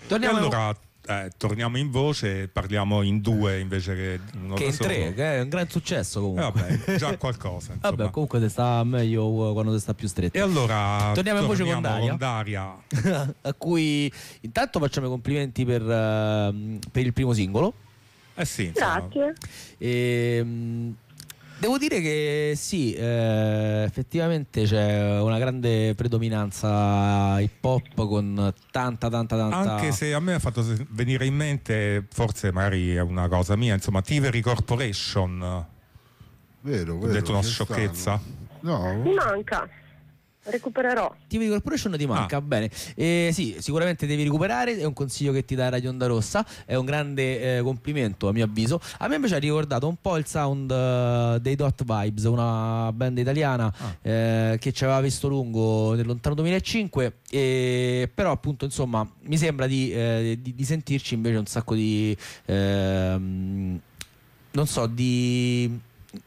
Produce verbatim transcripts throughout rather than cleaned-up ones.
Torniamo e allora eh, torniamo in voce e parliamo in due invece che, che in solo. tre, che è un gran successo comunque. Eh, vabbè, già qualcosa. Insomma. Vabbè, comunque ti sta meglio quando ti sta più stretto. E allora torniamo in voce con Daria, con Daria. a cui intanto facciamo i complimenti per, uh, per il primo singolo. Eh sì, grazie. E, um, devo dire che sì, eh, effettivamente c'è una grande predominanza hip hop con tanta tanta tanta. Anche se a me ha fatto venire in mente, forse magari è una cosa mia, insomma, Thievery Corporation. Vero, vero. Ho detto una sciocchezza? No. Mi manca. Recupererò. Thievery Corporation ti manca, ah. bene. Eh, sì, sicuramente devi recuperare. È un consiglio che ti dà Radio Onda Rossa. È un grande eh, complimento, a mio avviso. A me invece ha ricordato un po' il sound uh, dei Dot Vibes, una band italiana ah. eh, che ci aveva visto lungo nel lontano duemilacinque. E, però, appunto, insomma, mi sembra di, eh, di, di sentirci invece un sacco di. Eh, non so, di.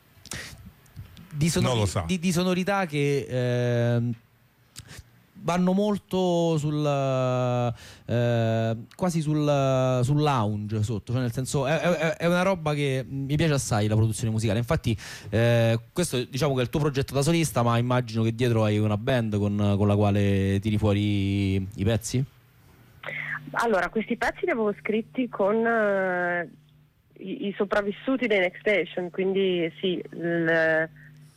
Di, sonori- so. di, di sonorità che eh, vanno molto sul eh, quasi sul, sul lounge sotto, cioè nel senso è, è, è una roba che mi piace assai, la produzione musicale. Infatti eh, questo diciamo che è il tuo progetto da solista, ma immagino che dietro hai una band con, con la quale tiri fuori i pezzi. Allora, questi pezzi li avevo scritti con uh, i, i sopravvissuti dei Next Station, quindi sì, il,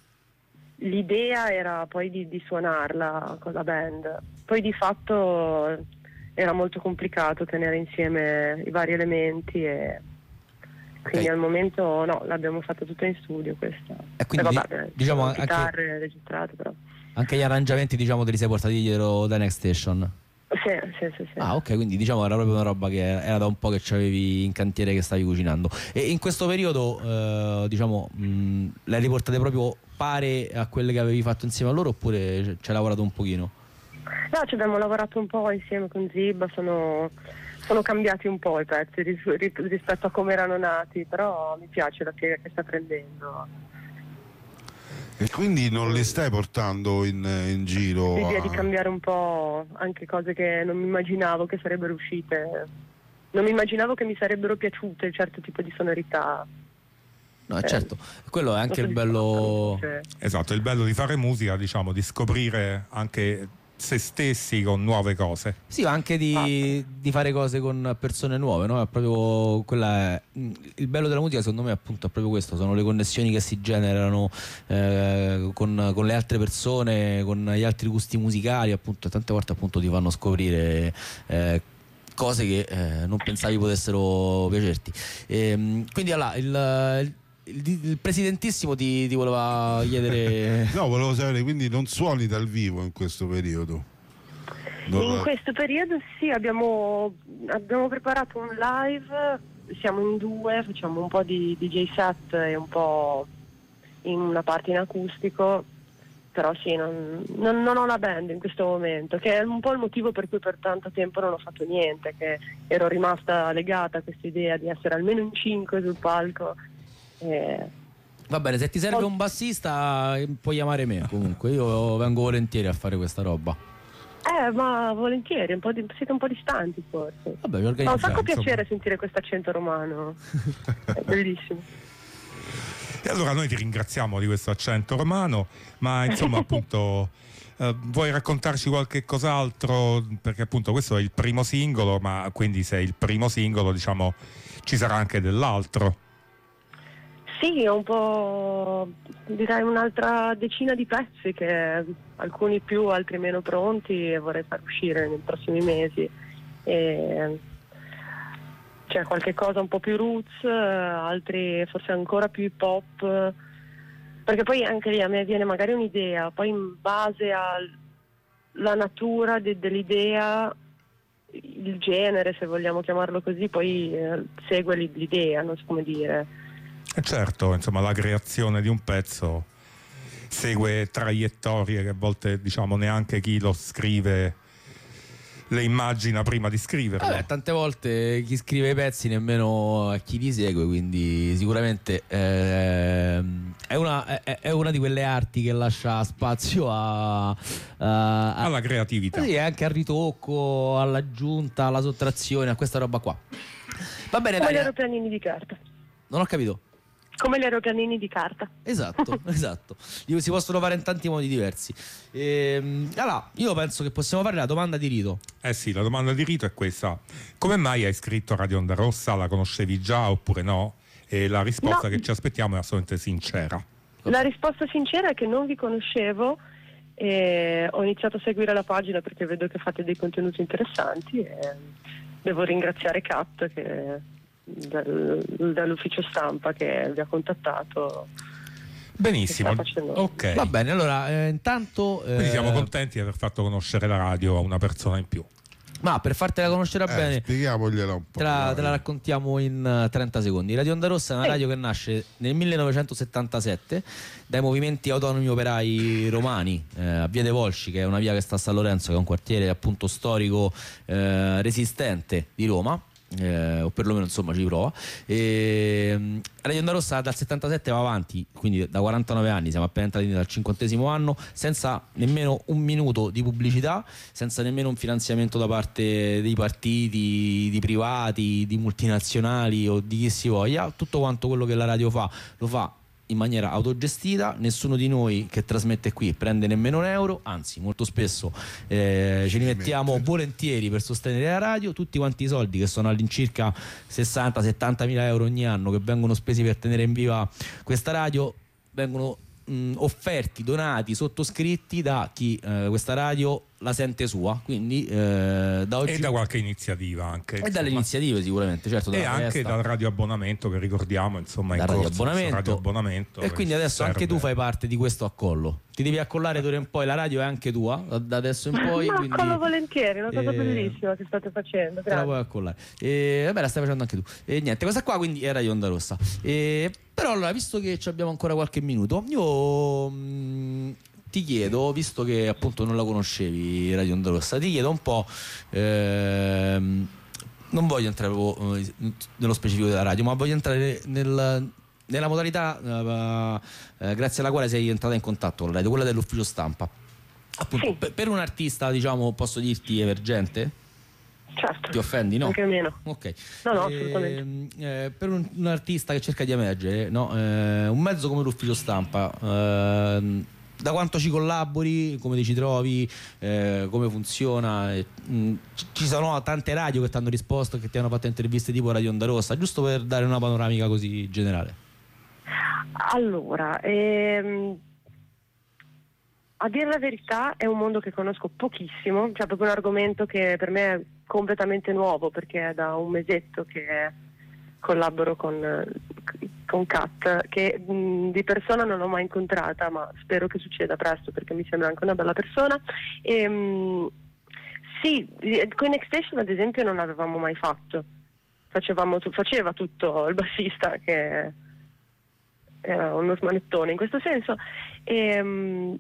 l'idea era poi di, di suonarla con la band, poi di fatto era molto complicato tenere insieme i vari elementi e quindi okay. al momento no, l'abbiamo fatto tutto in studio questa. E quindi e vabbè, diciamo anche, chitarre registrate, però anche gli arrangiamenti diciamo te li sei portati dietro da Next Station? Sì, sì, sì, sì. Ah, ok, quindi diciamo era proprio una roba che era da un po' che c'avevi in cantiere, che stavi cucinando. E in questo periodo eh, diciamo mh, le riportate proprio pare a quelle che avevi fatto insieme a loro, oppure ci hai lavorato un pochino? No, ci abbiamo lavorato un po' insieme con Zibba, sono, sono cambiati un po' i pezzi ris- rispetto a come erano nati, però mi piace la piega che sta prendendo. E quindi non li stai portando in, in giro? L'idea a... di cambiare un po' anche cose che non mi immaginavo che sarebbero uscite, non mi immaginavo che mi sarebbero piaciute un certo tipo di sonorità. No, eh, certo, quello è anche il bello. Esatto, il bello di fare musica, diciamo, di scoprire anche se stessi con nuove cose. Sì, anche di, di fare cose con persone nuove, no? È proprio quella è, il bello della musica, secondo me, appunto, è proprio questo, sono le connessioni che si generano eh, con, con le altre persone, con gli altri gusti musicali, appunto, e tante volte appunto ti fanno scoprire eh, cose che eh, non pensavi potessero piacerti. E, quindi allora il Il, il presidentissimo ti, ti voleva chiedere. No, volevo sapere, quindi non suoni dal vivo in questo periodo? Non... In questo periodo sì, abbiamo, abbiamo preparato un live, siamo in due, facciamo un po' di D J set e un po' in una parte in acustico, però sì, non, non, non ho la band in questo momento, che è un po' il motivo per cui per tanto tempo non ho fatto niente, che ero rimasta legata a questa idea di essere almeno in cinque sul palco. Eh. Va bene, se ti serve un bassista puoi chiamare me, comunque io vengo volentieri a fare questa roba. Eh, ma volentieri, un po' di, siete un po' distanti forse. Vabbè, mi organizziamo. Fa un sacco insomma. piacere sentire questo accento romano, è bellissimo. E allora noi ti ringraziamo di questo accento romano, ma insomma appunto eh, vuoi raccontarci qualche cos'altro? Perché appunto questo è il primo singolo, ma quindi se è il primo singolo diciamo ci sarà anche dell'altro. Sì, un po', direi un'altra decina di pezzi, che alcuni più, altri meno pronti, e vorrei far uscire nei prossimi mesi. E c'è qualche cosa un po' più roots, altri forse ancora più hip hop, perché poi anche lì a me viene magari un'idea, poi in base alla natura de- dell'idea, il genere, se vogliamo chiamarlo così, poi eh, segue l'idea, non so come dire. E certo, insomma, la creazione di un pezzo segue traiettorie che a volte diciamo neanche chi lo scrive le immagina prima di scriverle. Vabbè, tante volte chi scrive i pezzi nemmeno a chi li segue, quindi sicuramente ehm, è, una, è, è una di quelle arti che lascia spazio a, a, a alla creatività, sì, anche al ritocco, all'aggiunta, alla sottrazione, a questa roba qua. Va bene, come dai. gli aeroplanini di carta. Non ho capito. Come gli aeroplanini di carta. Esatto, esatto. Si possono fare in tanti modi diversi. Ehm, allora, io penso che possiamo fare la domanda di rito. Eh sì, la domanda di rito è questa: come mai hai scritto Radio Onda Rossa? La conoscevi già oppure no? E la risposta No. che ci aspettiamo è assolutamente sincera. La risposta sincera è che non vi conoscevo e ho iniziato a seguire la pagina perché vedo che fate dei contenuti interessanti e devo ringraziare Kat che dal- dall'ufficio stampa che vi ha contattato. Benissimo, Che sta facendo- ok. Va bene, allora, eh, intanto... eh, Quindi siamo contenti di aver fatto conoscere la radio a una persona in più. ma per fartela conoscere Eh, bene... spieghiamogliela un po'. Te la, dai. te la raccontiamo in eh, trenta secondi. Radio Onda Rossa è una Sì. radio che nasce nel millenovecentosettantasette dai movimenti autonomi operai romani eh, a Via dei Volsci, che è una via che sta a San Lorenzo, che è un quartiere appunto storico eh, resistente di Roma. Eh, o perlomeno insomma ci prova. E, mh, Radio Onda Rossa dal settantasette va avanti, quindi da quarantanove anni, siamo appena entrati dal cinquantesimo anno, senza nemmeno un minuto di pubblicità, senza nemmeno un finanziamento da parte dei partiti, di privati, di multinazionali o di chi si voglia. Tutto quanto quello che la radio fa lo fa in maniera autogestita, nessuno di noi che trasmette qui prende nemmeno un euro, anzi molto spesso eh, ce li mettiamo volentieri per sostenere la radio. Tutti quanti i soldi, che sono all'incirca sessanta settanta mila euro ogni anno, che vengono spesi per tenere in viva questa radio, vengono mh, offerti, donati, sottoscritti da chi eh, questa radio la sente sua, quindi eh, da oggi E da qualche iniziativa anche. e insomma. dalle iniziative sicuramente, certo, E dalla anche festa. dal radioabbonamento che ricordiamo, insomma, Dal in corso, radioabbonamento. radioabbonamento E che quindi adesso serve. anche tu fai parte di questo accollo. Ti devi accollare d'ora in poi, la radio è anche tua, da- da adesso in poi. Ma quindi, accollo volentieri, è una cosa eh, bellissima che state facendo. te la Grazie. puoi accollare. E vabbè, la stai facendo anche tu. E niente, questa qua quindi è Radio Onda Rossa. E, però allora, visto che ci abbiamo ancora qualche minuto, io mh, ti chiedo, visto che appunto non la conoscevi Radio Onda Rossa, ti chiedo un po'. ehm, non voglio entrare proprio, eh, nello specifico della radio, ma voglio entrare nel, nella modalità eh, eh, grazie alla quale sei entrata in contatto con la radio, quella dell'ufficio stampa. Appunto, Sì. per, per un artista, diciamo, posso dirti emergente? Certo. Ti offendi? No. Anche meno. Ok. No, no, Ehm, assolutamente. eh, per un, un artista che cerca di emergere, no? Eh, un mezzo come l'ufficio stampa, ehm, da quanto ci collabori, come ti ci trovi, eh, come funziona? eh, mh, ci- ci sono tante radio che ti hanno risposto, che ti hanno fatto interviste tipo Radio Onda Rossa, giusto per dare una panoramica così generale. Allora, ehm, a dire la verità è un mondo che conosco pochissimo, cioè proprio un argomento che per me è completamente nuovo, perché è da un mesetto che collaboro con, eh, con Kat, che mh, di persona non l'ho mai incontrata, ma spero che succeda presto perché mi sembra anche una bella persona. E, mh, sì, eh, con Next Station ad esempio non l'avevamo mai fatto, Facevamo tu- faceva tutto il bassista, che era uno smanettone in questo senso. E, mh,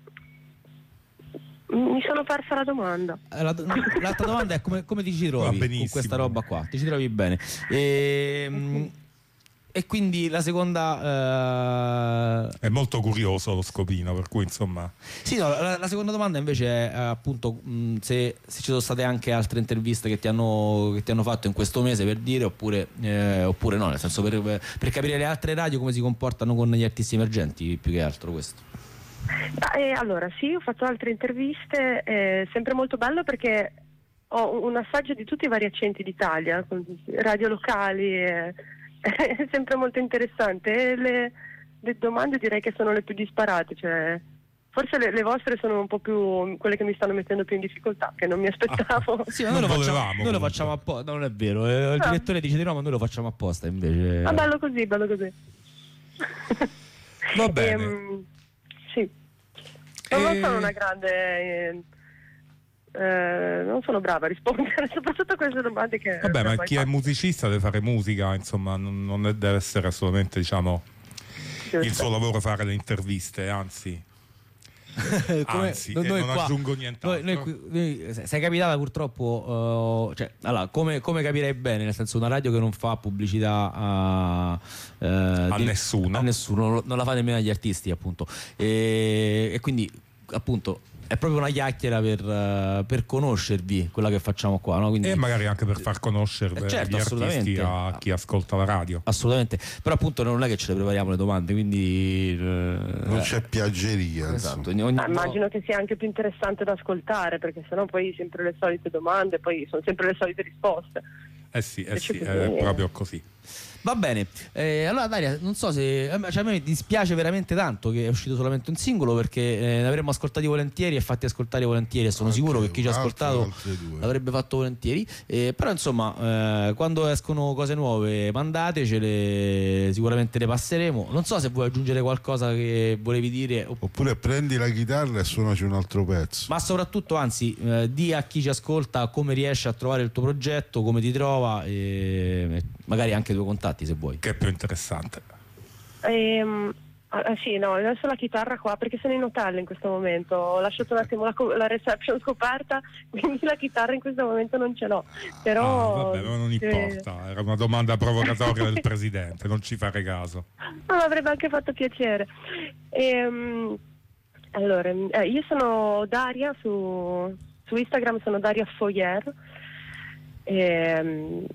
mi sono persa la domanda. Eh, la- L'altra domanda è come, come ti ci Va trovi con benissimo. questa roba qua? Ti ci trovi bene? E, e quindi la seconda... eh, È molto curioso lo scopino, per cui insomma. Sì, no, la, la seconda domanda invece è eh, appunto mh, se, se ci sono state anche altre interviste che ti hanno, che ti hanno fatto in questo mese, per dire, oppure, eh, oppure no, nel senso per, per capire le altre radio come si comportano con gli artisti emergenti, più che altro questo. Eh, allora sì, ho fatto altre interviste, è sempre molto bello perché ho un assaggio di tutti i vari accenti d'Italia, con radio locali, e- è sempre molto interessante. E le, le domande direi che sono le più disparate, cioè forse le, le vostre sono un po' più quelle che mi stanno mettendo più in difficoltà, che non mi aspettavo. Sì, ma Non noi lo facciamo, volevamo, noi lo comunque. facciamo apposta, non è vero, eh, il Ah. direttore dice di no, ma noi lo facciamo apposta invece. Ah, bello così, bello così. Va bene. Ehm, sì. Non, non E- sono una grande... eh, eh, non sono brava a rispondere, soprattutto a queste domande che... Vabbè, non ho ma mai chi è fatto. musicista deve fare musica, insomma, non, non deve essere assolutamente, diciamo, il Giusto. suo lavoro fare le interviste, anzi. Come- Anzi, no- eh, noi non qua- aggiungo nient'altro. Noi, noi qui- noi- se- sei capitata purtroppo, uh, cioè, allora, come, come capirei bene, nel senso una radio che non fa pubblicità a, eh, A di- nessuno. a nessuno, non la fa nemmeno agli artisti, appunto, e, e quindi appunto è proprio una chiacchiera per, eh, per conoscervi quella che facciamo qua, no? Quindi, E magari anche per far conoscere Eh, certo, gli artisti assolutamente. a chi ascolta la radio. assolutamente, però appunto non è che ce le prepariamo le domande, quindi eh, Non c'è piaggeria. esatto, insomma. ogni- Ah, immagino che sia anche più interessante da ascoltare, perché sennò poi sempre le solite domande, poi sono sempre le solite risposte. Eh sì, eh Invece sì, così- è proprio così. Va bene, eh, allora Daria, non so se eh, cioè, a me mi dispiace veramente tanto che è uscito solamente un singolo, perché eh, ne avremmo ascoltati volentieri e fatti ascoltare volentieri, e sono Anche sicuro che chi ci ha altre- ascoltato altre due. l'avrebbe fatto volentieri, eh, però insomma eh, quando escono cose nuove mandatecele, sicuramente le passeremo. Non so se vuoi aggiungere qualcosa che volevi dire, opp- Oppure prendi la chitarra e suonaci un altro pezzo. ma soprattutto anzi eh, di a chi ci ascolta come riesce a trovare il tuo progetto, come ti trova, e magari anche i tuoi contatti se vuoi. Che è più interessante. Ehm, ah, sì, no, adesso la chitarra qua, perché sono in hotel in questo momento, ho lasciato un attimo la, co- la reception scoperta, quindi la chitarra in questo momento non ce l'ho, però... Ah, vabbè, ma non eh, importa, era una domanda provocatoria del presidente, non ci fare caso. ma mi avrebbe anche fatto piacere. Ehm, allora, eh, io sono Daria, su, su Instagram sono Daria Foyer. Ehm,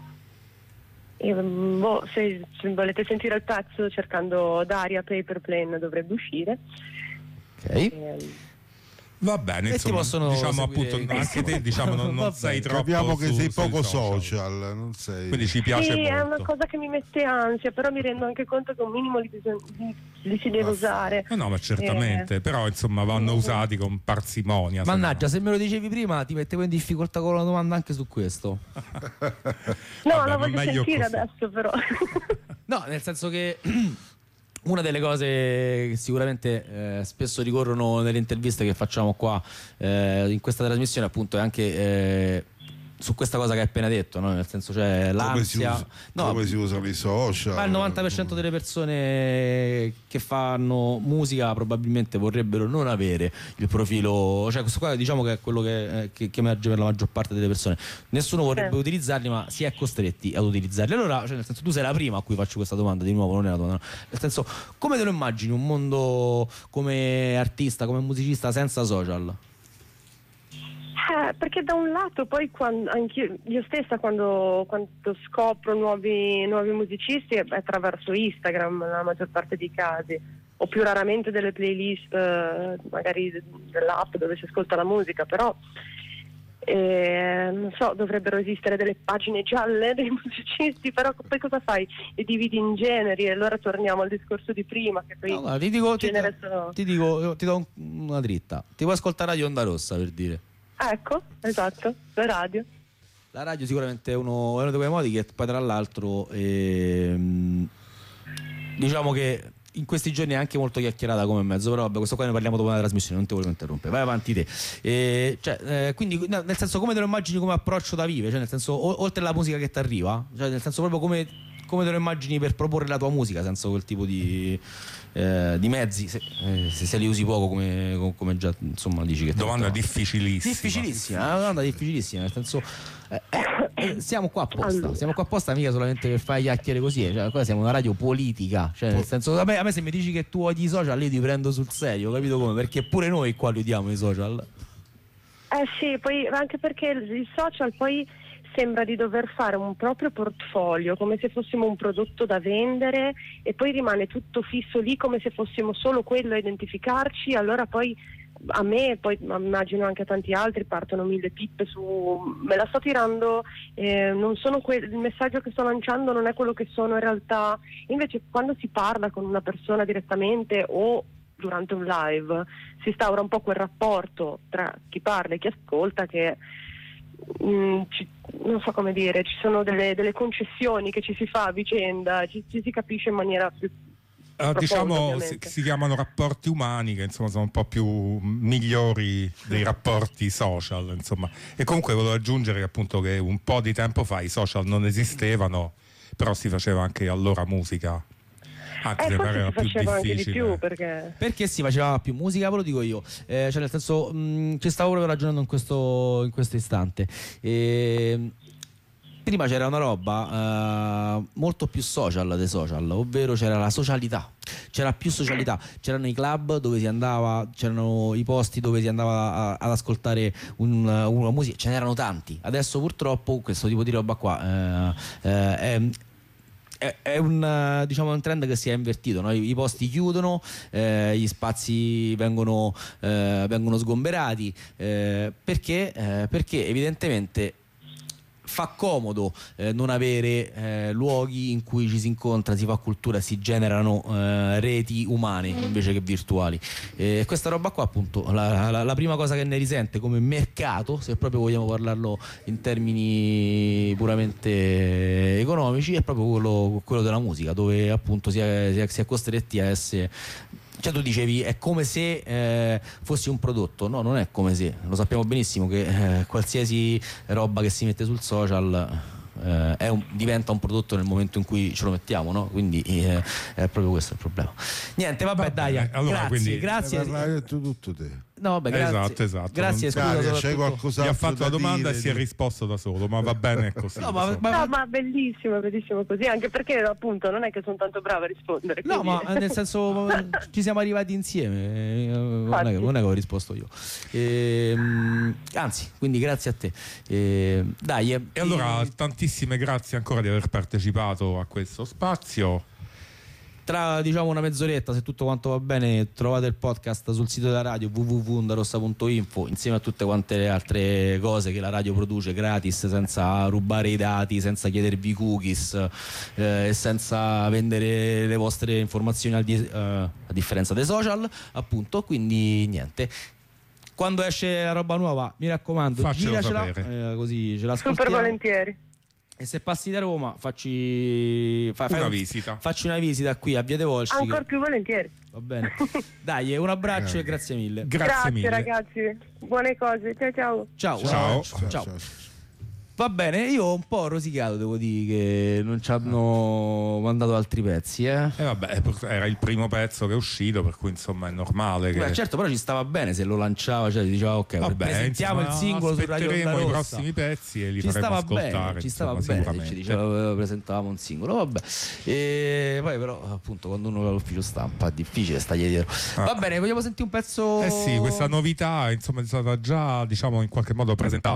ehm, boh, se, se volete sentire il pezzo, cercando Daria Paper Plane dovrebbe uscire. Ok. Ehm, Va bene, E ti insomma, possono diciamo seguire appunto in anche te diciamo non, non Va sei bene. troppo Capiamo che su- sei sui poco social, non sei. Quindi ci piace sì, è una molto. cosa che mi mette ansia, però mi rendo anche conto che un minimo li, bisog- li- li si deve Ma- usare. Eh no, ma certamente, Eh. però insomma vanno usati con parsimonia. se Mannaggia, no. se me lo dicevi prima ti mettevo in difficoltà con la domanda anche su questo. No, Vabbè, la ma voglio meglio sentire così. adesso però. No, nel senso che una delle cose che sicuramente eh, spesso ricorrono nelle interviste che facciamo qua eh, in questa trasmissione, appunto, è anche eh, su questa cosa che hai appena detto, no? Nel senso, cioè come, si, l'ansia. usa- No, come si usano i social? ma il novanta per cento delle persone che fanno musica probabilmente vorrebbero non avere il profilo, cioè questo qua diciamo che è quello che, eh, che, che emerge per la maggior parte delle persone. Nessuno vorrebbe Sì. utilizzarli, ma si è costretti ad utilizzarli. Allora, cioè, nel senso, tu sei la prima a cui faccio questa domanda, di nuovo, non è una domanda, no. Nel senso, come te lo immagini un mondo come artista, come musicista senza social? Eh, perché da un lato poi quando, anch'io io stessa quando, quando scopro nuovi, nuovi musicisti è attraverso Instagram nella maggior parte dei casi, o più raramente delle playlist eh, magari dell'app dove si ascolta la musica, però eh, non so, dovrebbero esistere delle pagine gialle dei musicisti, però poi cosa fai? Li dividi in generi e allora torniamo al discorso di prima, che poi No, guarda, ti dico, ti, genere sono... ti dico, ti do un- una dritta. Ti puoi ascoltare Radio Onda Rossa, per dire. Ecco, esatto, la radio. La radio sicuramente è uno, è uno di quei modi che poi tra l'altro ehm, diciamo che in questi giorni è anche molto chiacchierata come mezzo, però vabbè, questo qua ne parliamo dopo una trasmissione, non ti volevo interrompere, vai avanti te. E, cioè, eh, quindi no, nel senso, come te lo immagini come approccio da vive, cioè nel senso o- oltre alla musica che ti arriva, cioè nel senso proprio come, come te lo immagini per proporre la tua musica senza quel tipo di, eh, di mezzi, se, eh, se, se li usi poco come, come già insomma dici che ti Domanda portava. difficilissima. Difficilissima, è una domanda difficilissima, nel senso eh, eh, siamo qua apposta, Allora. siamo qua apposta mica solamente per fare chiacchiere così, cioè, qua siamo una radio politica, cioè nel senso a me, a me se mi dici che tu odi i social io ti prendo sul serio, capito come? Perché pure noi qua li odiamo i social. Eh sì, poi anche perché il social poi sembra di dover fare un proprio portfolio come se fossimo un prodotto da vendere e poi rimane tutto fisso lì come se fossimo solo quello a identificarci, allora poi a me, poi immagino anche a tanti altri, partono mille pippe su me la sto tirando, eh, non sono que- il messaggio che sto lanciando non è quello che sono in realtà. Invece quando si parla con una persona direttamente o durante un live si instaura un po' quel rapporto tra chi parla e chi ascolta che mm, ci, non so come dire, ci sono delle, delle concessioni che ci si fa a vicenda, ci, ci si capisce in maniera più Eh, profonda, diciamo si, ovviamente. si chiamano rapporti umani, che insomma sono un po' più migliori dei rapporti social, insomma. E comunque volevo aggiungere che appunto che un po' di tempo fa i social non esistevano, però si faceva anche allora musica Anche Eh, se forse pareva si più faceva anche di difficile. più perché Perché si faceva più musica, ve lo dico io. Eh, cioè nel senso, mh, ci stavo proprio ragionando in questo, in questo istante. E, prima c'era una roba eh, molto più social dei social, ovvero c'era la socialità. C'era più socialità, c'erano i club dove si andava, c'erano i posti dove si andava a- ad ascoltare un- una musica, ce n'erano tanti. Adesso purtroppo questo tipo di roba qua eh, eh, è è, è un, eh, diciamo, un trend che si è invertito, no? I, i posti chiudono, eh, gli spazi vengono, eh, vengono sgomberati, eh, perché, eh, perché evidentemente fa comodo eh, non avere eh, luoghi in cui ci si incontra, si fa cultura, si generano eh, reti umane invece che virtuali. E questa roba qua, appunto, la, la, la prima cosa che ne risente come mercato, se proprio vogliamo parlarlo in termini puramente economici, è proprio quello, quello della musica, dove appunto si è, si è, si è costretti a essere. Cioè tu dicevi è come se eh, fossi un prodotto. No, non è come se, lo sappiamo benissimo che eh, qualsiasi roba che si mette sul social eh, è un, diventa un prodotto nel momento in cui ce lo mettiamo, no? Quindi eh, è proprio questo il problema. Niente, vabbè, Va dai, bene, allora, grazie, quindi- grazie. Hai detto tutto te. No, vabbè, grazie. Esatto, esatto. Grazie, Non- scusa, Daria, c'è soprattutto- Gli qualcos'altro ha fatto da la domanda dire? e si è risposto da solo, ma va bene così. No, ma- insomma. ma- no, ma bellissimo, bellissimo così, anche perché appunto non è che sono tanto brava a rispondere. No, quindi- ma nel senso ci siamo arrivati insieme, eh, non è, che, non è che ho risposto io. Ehm, anzi, quindi grazie a te. Ehm, dai, eh, E allora tantissime grazie ancora di aver partecipato a questo spazio. tra diciamo una mezz'oretta, se tutto quanto va bene, trovate il podcast sul sito della radio w w w punto ondarossa punto info insieme a tutte quante le altre cose che la radio produce gratis, senza rubare i dati, senza chiedervi cookies eh, e senza vendere le vostre informazioni al di- eh, a differenza dei social, appunto. Quindi niente, quando esce la roba nuova, mi raccomando, Faccelo giracela, sapere. eh, così ce Super l'ascoltiamo. volentieri. E se passi da Roma, facci fa- fai Una un- visita. Facci una visita qui a Via dei Volsci. Ancora che- più volentieri. Va bene. Dai, un abbraccio e grazie mille. Grazie, Grazie mille. ragazzi, buone cose, ciao ciao. Ciao. Ciao. Ciao. Ciao. Va bene, io ho un po' rosicato, devo dire, che non ci hanno mandato altri pezzi, eh. E vabbè, era il primo pezzo che è uscito, per cui insomma è normale che... Beh, certo, però ci stava bene se lo lanciava, cioè diceva ok, Vabbè, presentiamo insomma, il singolo su Radio aspetteremo Onda i Rossa. prossimi pezzi e li Ci faremo stava ascoltare, bene, ci stava insomma, bene se sicuramente. ci diceva eh, presentavamo un singolo, vabbè. E poi però appunto quando uno va all'ufficio stampa è difficile stargli dietro. Ah. Va bene, vogliamo sentire un pezzo. Eh sì, questa novità insomma è stata già, diciamo, in qualche modo presentata